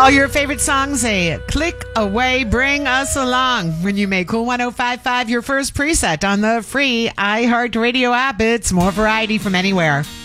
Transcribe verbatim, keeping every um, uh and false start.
All your favorite songs a click away. Bring us along when you make Cool one oh five point five your first preset on the free iHeartRadio app. It's more variety from anywhere.